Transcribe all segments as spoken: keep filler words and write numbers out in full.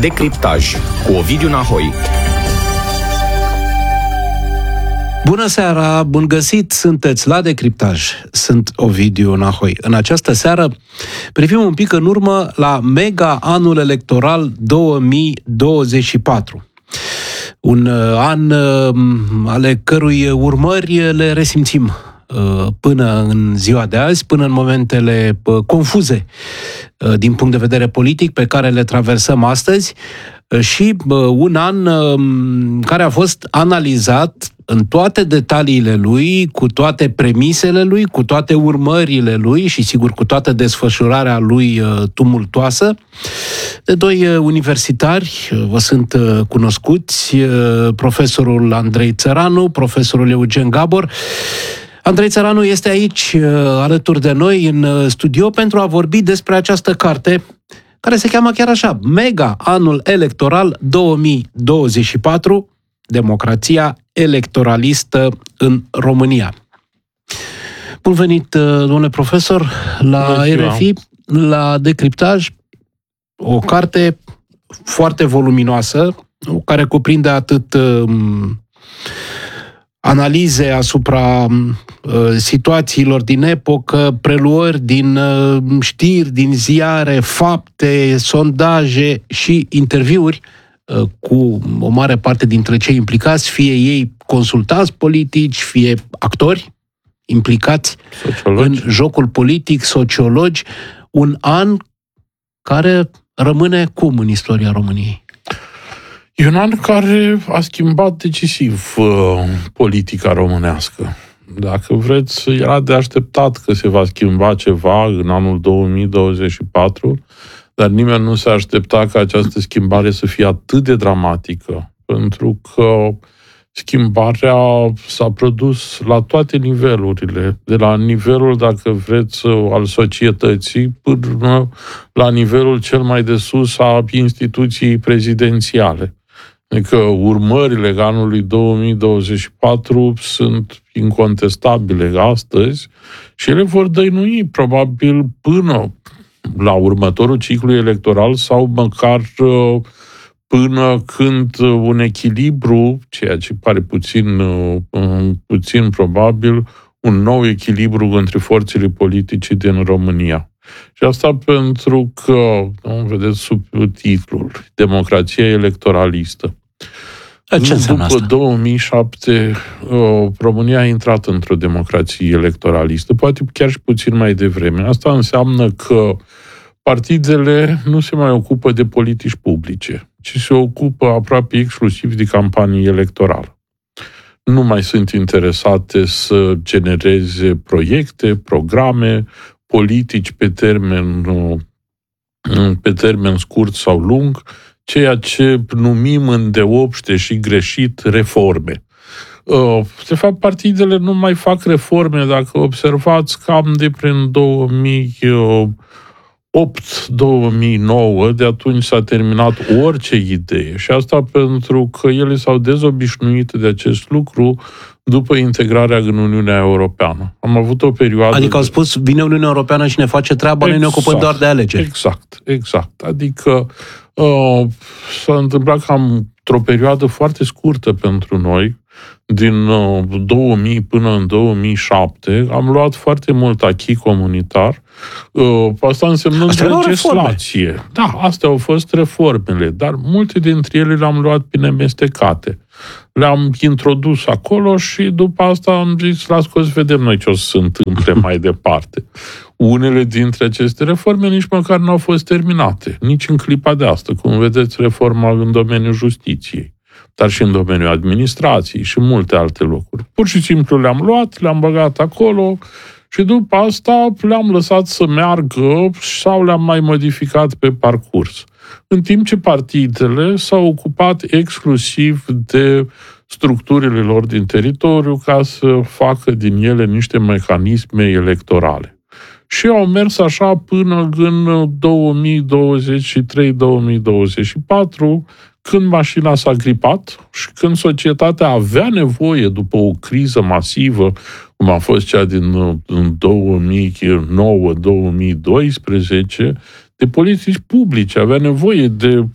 Decriptaj cu Ovidiu Nahoi. Bună seara, bun găsit, sunteți la Decriptaj. Sunt Ovidiu Nahoi. În această seară privim un pic în urmă la mega anul electoral două mii douăzeci și patru. Un an ale cărui urmări le resimțim până în ziua de azi, până în momentele confuze din punct de vedere politic pe care le traversăm astăzi și un an care a fost analizat în toate detaliile lui, cu toate premisele lui, cu toate urmările lui și, sigur, cu toată desfășurarea lui tumultoasă, de doi universitari, vă sunt cunoscuți, profesorul Andrei Țăranu, profesorul Eugen Gabor. Andrei Țăranu este aici, alături de noi, în studio, pentru a vorbi despre această carte, care se cheamă chiar așa, Mega Anul Electoral două mii douăzeci și patru, Democrația electoralistă în România. Bun venit, domnule profesor, la R F I, la Decriptaj, o carte foarte voluminoasă, care cuprinde atât um, analize asupra uh, situațiilor din epocă, preluări din uh, știri, din ziare, fapte, sondaje și interviuri uh, cu o mare parte dintre cei implicați, fie ei consultați politici, fie actori implicați sociologi în jocul politic, sociologi. Un an care rămâne cum în istoria României? E un an care a schimbat decisiv uh, politica românească. Dacă vreți, era de așteptat că se va schimba ceva în anul două mii douăzeci și patru, dar nimeni nu se aștepta ca această schimbare să fie atât de dramatică, pentru că schimbarea s-a produs la toate nivelurile, de la nivelul, dacă vreți, al societății, până la nivelul cel mai de sus a instituției prezidențiale. Adică urmările anului două mii douăzeci și patru sunt incontestabile astăzi și ele vor dăinui probabil până la următorul ciclu electoral sau măcar până când un echilibru, ceea ce pare puțin, puțin probabil, un nou echilibru între forțele politice din România. Și asta pentru că, nu, vedeți sub titlul, Democrația electoralistă. Ce înseamnă După asta? două mii șapte, România a intrat într-o democrație electoralistă, poate chiar și puțin mai devreme. Asta înseamnă că partidele nu se mai ocupă de politici publice, ci se ocupă aproape exclusiv de campanii electorale. Nu mai sunt interesate să genereze proiecte, programe, politici pe termen, pe termen scurt sau lung, ceea ce numim îndeopște și greșit reforme. De fapt, partidele nu mai fac reforme, dacă observați, cam de prin două mii opt două mii nouă, de atunci s-a terminat orice idee. Și asta pentru că ele s-au dezobișnuit de acest lucru după integrarea în Uniunea Europeană. Am avut o perioadă... Adică au spus, vine Uniunea Europeană și ne face treaba, exact, noi ne ocupăm doar de alegeri. Exact, exact. Adică uh, s-a întâmplat cam într-o perioadă foarte scurtă pentru noi, din uh, două mii până în două mii șapte, am luat foarte mult acquis comunitar, uh, asta însemnând astea legislație. Da, astea au fost reformele, dar multe dintre ele le-am luat bine amestecate. Le-am introdus acolo și după asta am zis, las că o să vedem noi ce o să se întâmple mai departe. Unele dintre aceste reforme nici măcar nu au fost terminate, nici în clipa de asta. Cum vedeți, reforma în domeniul justiției, dar și în domeniul administrației și multe alte lucruri. Pur și simplu le-am luat, le-am băgat acolo și după asta le-am lăsat să meargă sau le-am mai modificat pe parcurs. În timp ce partidele s-au ocupat exclusiv de structurile lor din teritoriu ca să facă din ele niște mecanisme electorale. Și au mers așa până în două mii douăzeci și trei două mii douăzeci și patru, când mașina s-a gripat și când societatea avea nevoie, după o criză masivă, cum a fost cea din două mii nouă două mii doisprezece, de politici publice, avea nevoie de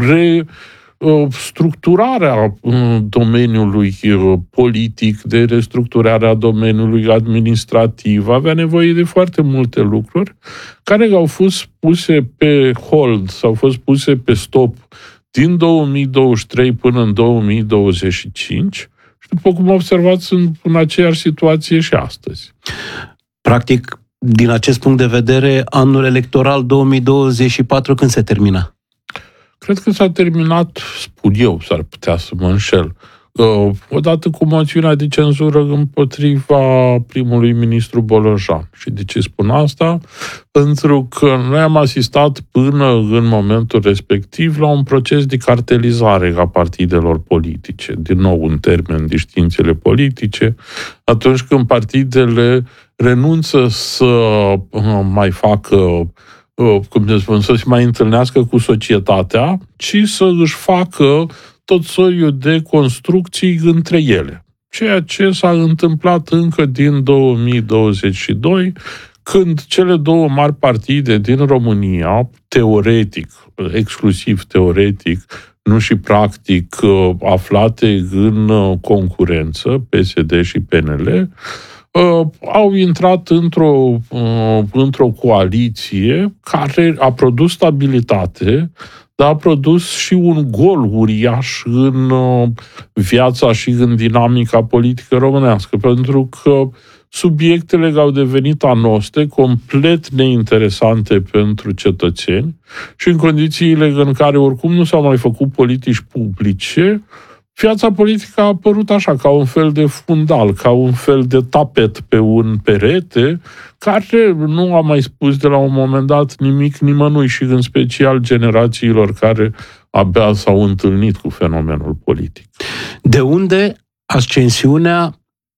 restructurarea domeniului politic, de restructurarea domeniului administrativ, avea nevoie de foarte multe lucruri care au fost puse pe hold, s-au fost puse pe stop din două mii douăzeci și trei până în două mii douăzeci și cinci și după cum observați, sunt în aceeași situație și astăzi. Practic, din acest punct de vedere, anul electoral două mii douăzeci și patru când se termină? Cred că s-a terminat, spun eu, s-ar putea să mă înșel, odată cu moțiunea de cenzură împotriva primului ministru Bolojan. Și de ce spun asta? Pentru că noi am asistat până în momentul respectiv la un proces de cartelizare a partidelor politice. Din nou, în termen de științele politice, atunci când partidele renunță să mai facă, cum se spun, să se mai întâlnească cu societatea, ci să își facă tot soiul de construcții între ele. Ceea ce s-a întâmplat încă din două mii douăzeci și doi, când cele două mari partide din România, teoretic, exclusiv teoretic, nu și practic, aflate în concurență, P S D și P N L, au intrat într-o, într-o coaliție care a produs stabilitate, dar a produs și un gol uriaș în viața și în dinamica politică românească, pentru că subiectele au devenit anoste, complet neinteresante pentru cetățeni și în condițiile în care oricum nu s-au mai făcut politici publice, viața politică a apărut așa, ca un fel de fundal, ca un fel de tapet pe un perete, care nu a mai spus de la un moment dat nimic nimănui și în special generațiilor care abia s-au întâlnit cu fenomenul politic. De unde ascensiunea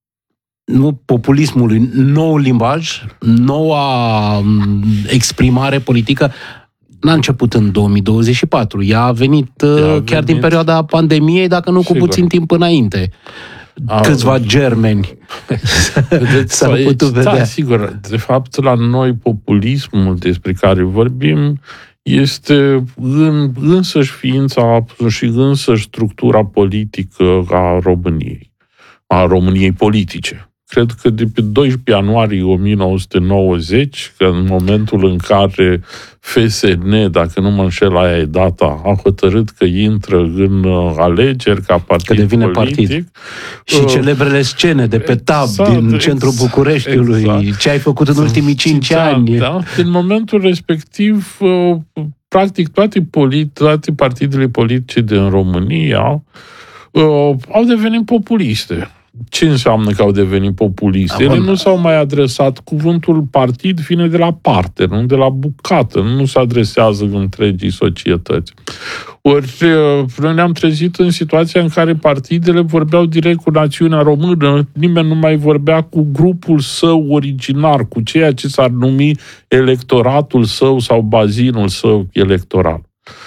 nu populismului, nou limbaj, noua exprimare politică, n-a început în două mii douăzeci și patru. Ea a venit, Ea a venit chiar din perioada pandemiei, dacă nu Sigur. cu puțin timp înainte. A, Câțiva germeni s-au putut vedea. Da, sigur. De fapt, la noi populismul despre care vorbim este în, însăși ființa și însăși structura politică a României, a României politice. Cred că de pe doisprezece ianuarie o mie nouă sute nouăzeci, că în momentul în care F S N, dacă nu mă înșel, aia e data, a hotărât că intră în alegeri ca partid că devine politic. Partid. Și uh, celebrele scene de pe tab exact, din centrul exact, Bucureștiului, exact. Ce ai făcut în ultimii cinci ani. Da? În momentul respectiv, uh, practic toate, polit, toate partidele politice din România uh, au devenit populiste. Ce înseamnă că au devenit populiste? Ele nu s-au mai adresat, cuvântul partid vine de la parte, nu de la bucată, nu se adresează întregii societăți. Ori noi ne-am trezit în situația în care partidele vorbeau direct cu națiunea română, nimeni nu mai vorbea cu grupul său originar, cu ceea ce s-ar numi electoratul său sau bazinul său electoral.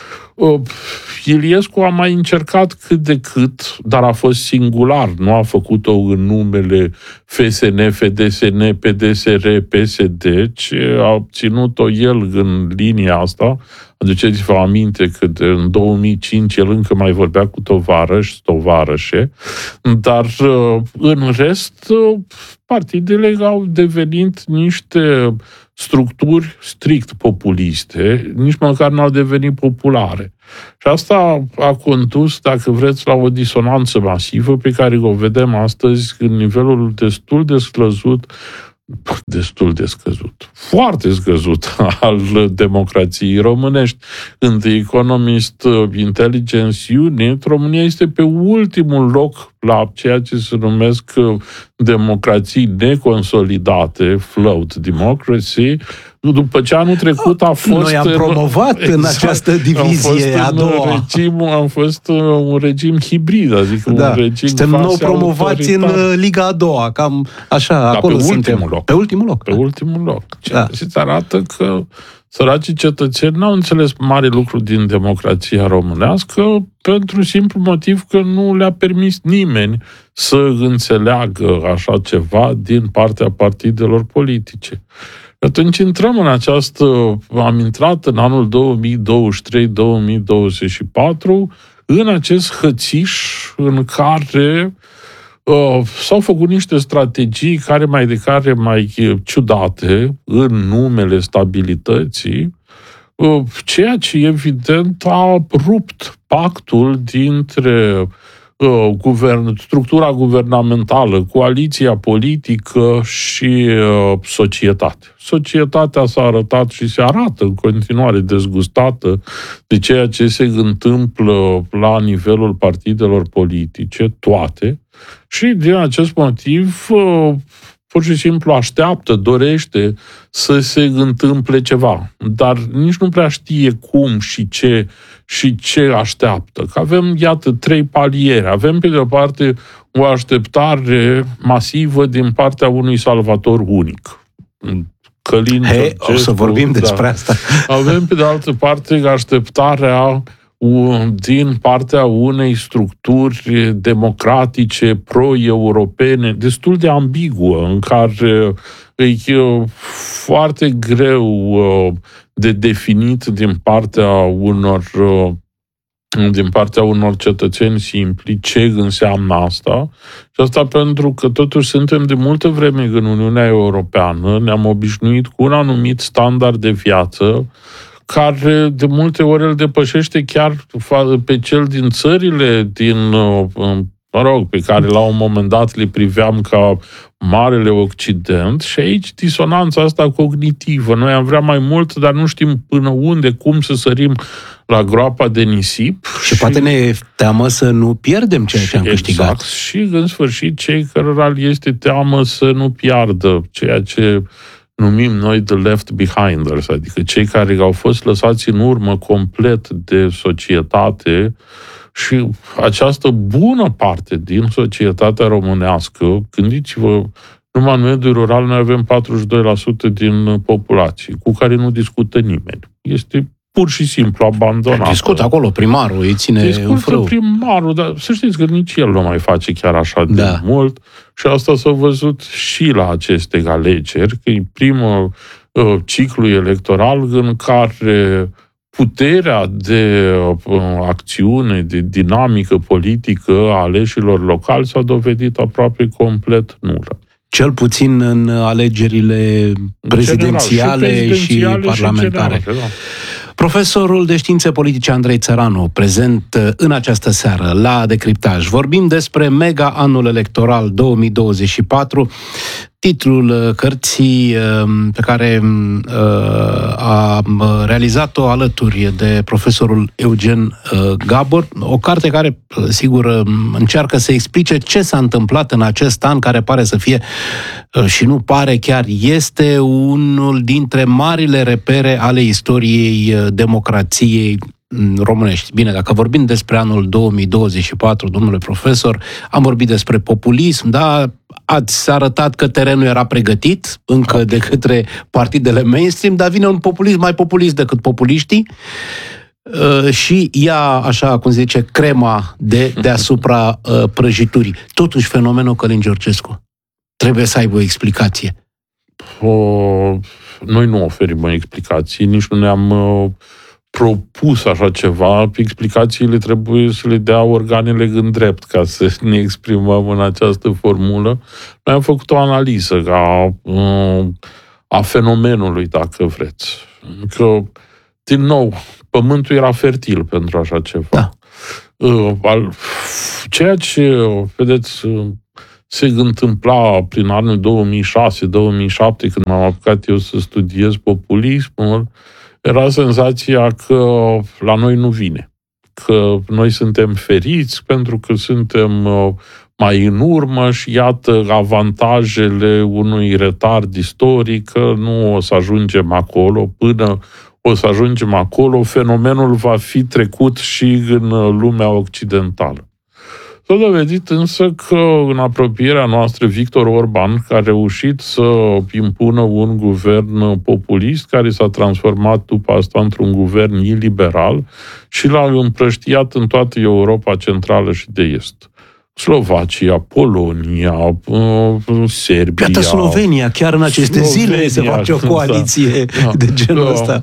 Iliescu a mai încercat cât de cât, dar a fost singular. Nu a făcut-o în numele F S N, F D S N, P D S R, P S D, ci a obținut-o el în linia asta. Aduceți-vă aminte că în două mii cinci el încă mai vorbea cu tovarăși, tovarășe, dar în rest partidele au devenit niște structuri strict populiste, nici măcar nu au devenit populare. Și asta a condus, dacă vreți, la o disonanță masivă pe care o vedem astăzi în nivelul destul de scăzut, destul de scăzut, foarte scăzut al democrației românești. În The Economist Intelligence Unit, România este pe ultimul loc la ceea ce se numesc democrații neconsolidate, float democracy, după ce anul trecut a fost... Noi am promovat în, în această divizie a doua. Regim, am fost un regim hibrid, adică da. un regim Suntem nou promovați autoritar. În Liga a doua, cam așa, da, acolo pe suntem. Ultimul loc. Pe ultimul loc. Pe da. ultimul loc. Ceea da. ce îți arată că săracii cetățeni n-au înțeles mare lucru din democrația românească pentru simplu motiv că nu le-a permis nimeni să înțeleagă așa ceva din partea partidelor politice. Atunci intrăm în această, am intrat în anul două mii douăzeci și trei două mii douăzeci și patru în acest hățiș în care uh, s-au făcut niște strategii care mai de care mai ciudate în numele stabilității, uh, ceea ce evident a rupt pactul dintre Guvern, structura guvernamentală, coaliția politică și uh, societate. Societatea s-a arătat și se arată în continuare dezgustată de ceea ce se întâmplă la nivelul partidelor politice, toate, și din acest motiv uh, pur și simplu așteaptă, dorește să se întâmple ceva, dar nici nu prea știe cum și ce și ce așteaptă. Că avem, iată, trei paliere. Avem, pe de o parte, o așteptare masivă din partea unui salvator unic. Călin Hey, Georgescu, o să vorbim despre da. asta. Avem, pe de altă parte, așteptarea din partea unei structuri democratice pro-europene destul de ambiguă, în care e foarte greu de definit din partea unor din partea unor cetățeni simpli ce înseamnă asta. Și asta pentru că totuși suntem de multă vreme în Uniunea Europeană, ne-am obișnuit cu un anumit standard de viață care de multe ori îl depășește chiar pe cel din țările din, mă rog, pe care la un moment dat le priveam ca Marele Occident, și aici disonanța asta cognitivă. Noi am vrea mai mult, dar nu știm până unde, cum să sărim la groapa de nisip. Și, și poate ne teamă să nu pierdem ceea ce am exact, câștigat. Și în sfârșit cei cărora li este teamă să nu piardă ceea ce numim noi the left behinders, adică cei care au fost lăsați în urmă complet de societate. Și această bună parte din societatea românească, gândiți-vă, numai în mediul rural noi avem patruzeci și doi la sută din populație, cu care nu discută nimeni. Este pur și simplu abandonată. Discută acolo primarul, îi ține Discută în frâu. primarul, dar să știți că nici el nu mai face chiar așa de Da. mult. Și asta s-a văzut și la aceste alegeri, că e primul uh, ciclu electoral în care puterea de uh, acțiune, de dinamică politică a aleșilor locali s-a dovedit aproape complet nulă. Cel puțin în alegerile prezidențiale, general, și, prezidențiale și parlamentare. Și generale, da. Profesorul de științe politice Andrei Țăranu, prezent în această seară la Decriptaj. Vorbim despre mega anul electoral două mii douăzeci și patru, titlul cărții pe care a realizat-o alături de profesorul Eugen Gabor, o carte care, sigur, încearcă să explice ce s-a întâmplat în acest an, care pare să fie, și nu pare, chiar este unul dintre marile repere ale istoriei democrației românești. Bine, dacă vorbim despre anul două mii douăzeci și patru, domnule profesor, am vorbit despre populism, da, ați arătat că terenul era pregătit încă de către partidele mainstream, dar vine un populism mai populist decât populiștii și ia, așa cum se zice, crema de deasupra prăjiturii. Totuși, fenomenul Călin Georgescu trebuie să aibă o explicație. O, noi nu oferim o explicație, nici nu ne-am uh, propus așa ceva. Explicațiile trebuie să le dea organele în drept ca să ne exprimăm în această formulă. Noi am făcut o analiză a, uh, a fenomenului, dacă vreți. Că, din nou, pământul era fertil pentru așa ceva. Da. Uh, al, ceea ce, vedeți, uh, se întâmpla prin anul două mii șase două mii șapte, când m-am apucat eu să studiez populismul, era senzația că la noi nu vine. Că noi suntem feriți pentru că suntem mai în urmă și iată avantajele unui retard istoric, că nu o să ajungem acolo. Până o să ajungem acolo, fenomenul va fi trecut și în lumea occidentală. S-a dovedit însă că în apropierea noastră Victor Orban, care a reușit să impună un guvern populist, care s-a transformat după asta într-un guvern iliberal și l-a împrăștiat în toată Europa Centrală și de Est. Slovacia, Polonia, Serbia. Iată Slovenia, chiar în aceste Slovenia, zile se face o coaliție da, de genul ăsta.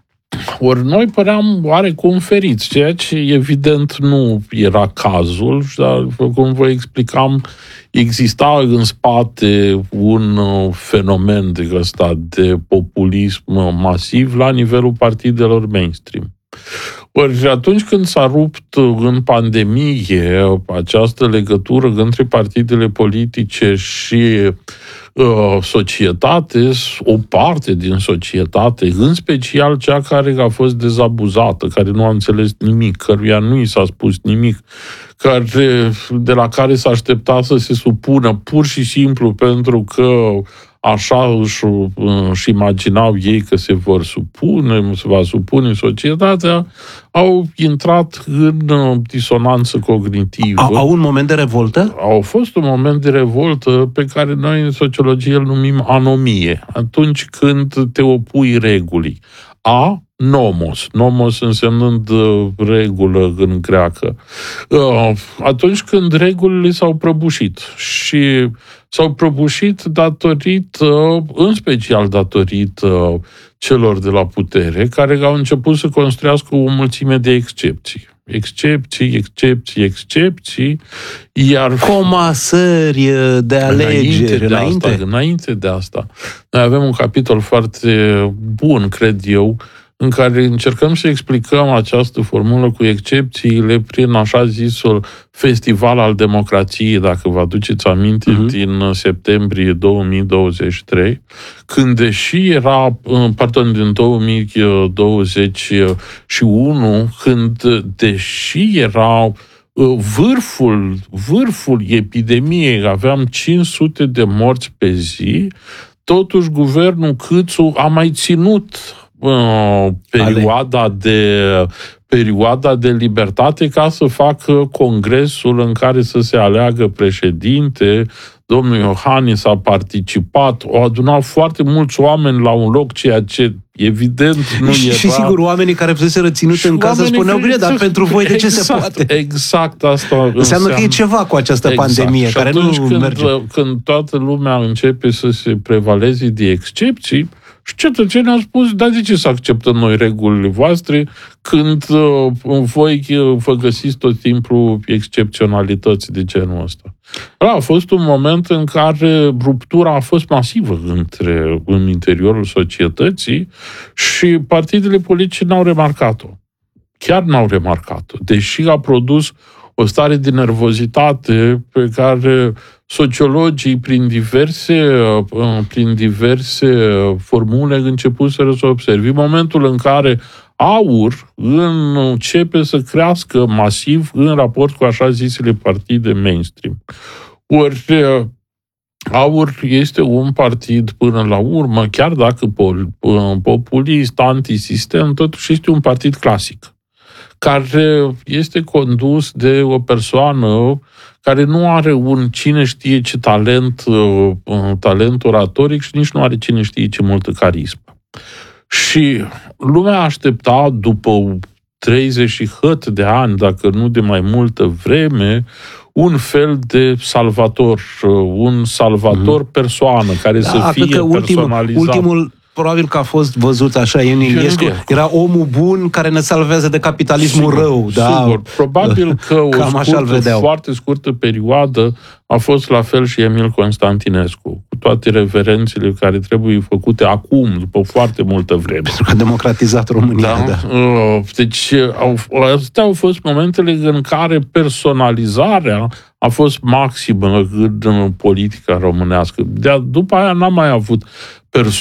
Ori noi păream oarecum feriți, ceea ce evident nu era cazul, dar cum vă explicam, exista în spate un fenomen de ăsta de populism masiv la nivelul partidelor mainstream. Ori atunci când s-a rupt în pandemie această legătură între partidele politice și uh, societate, o parte din societate, în special cea care a fost dezabuzată, care nu a înțeles nimic, căruia nu i s-a spus nimic, care, de la care s-a aștepta să se supună pur și simplu pentru că așa își, își imaginau ei că se vor supune, se va supune societatea, au intrat în disonanță cognitivă. Au, au un moment de revoltă? Au fost un moment de revoltă pe care noi în sociologie îl numim anomie. Atunci când te opui regulii. A, nomos. Nomos însemnând regulă în greacă. Atunci când regulile s-au prăbușit și s-au prăbușit datorită, în special datorită celor de la putere, care au început să construiască o mulțime de excepții. Excepții, excepții, excepții, iar... Comasări de alegeri. Înainte de, înainte? Asta, înainte de asta. Noi avem un capitol foarte bun, cred eu, în care încercăm să explicăm această formulă cu excepțiile prin așa zisul festival al democrației, dacă vă aduceți aminte, uh-huh. din septembrie două mii douăzeci și trei, când deși era, pardon, din două mii douăzeci și unu, când deși era vârful, vârful epidemiei, aveam cinci sute de morți pe zi, totuși guvernul Câțu a mai ținut perioada de, perioada de libertate ca să facă congresul în care să se aleagă președinte. Domnul Iohannis a participat, au adunat foarte mulți oameni la un loc, ceea ce evident nu și, era... Și sigur, oamenii care fusese reținuți în casă spuneau, bine, dar pentru voi de ce exact, se poate? Exact, asta înseamnă... Înseamnă că e ceva cu această exact. pandemie, și care nu când, merge. Când toată lumea începe să se prevaleze de excepții, și cetățenii au spus, dar de ce să acceptăm noi regulile voastre când uh, voi uh, vă găsiți tot timpul excepționalități de genul ăsta? A fost un moment în care ruptura a fost masivă între, în interiorul societății și partidele politice n-au remarcat-o. Chiar n-au remarcat-o, deși a produs o stare de nervozitate pe care sociologii, prin diverse, prin diverse formule, începuseră să observe. În momentul în care AUR începe să crească masiv în raport cu așa zisele partide mainstream. Ori AUR este un partid până la urmă, chiar dacă populist, antisistem, totuși este un partid clasic, care este condus de o persoană care nu are un cine știe ce talent, talent oratoric și nici nu are cine știe ce multă carismă. Și lumea aștepta, după treizeci și hăt de ani, dacă nu de mai multă vreme, un fel de salvator, un salvator mm-hmm. persoană, care da, să fie personalizat. Ultimul, ultimul probabil că a fost văzut așa în Iliescu. Era omul bun care ne salvează de capitalismul sigur, rău. Da? Sigur. Probabil că o scurtă, foarte scurtă perioadă a fost la fel și Emil Constantinescu, cu toate reverențele care trebuie făcute acum, după foarte multă vreme. Pentru că a democratizat România. Da? Da. Deci, au, astea au fost momentele în care personalizarea a fost maximă în politica românească. De, după aia n-am mai avut persoane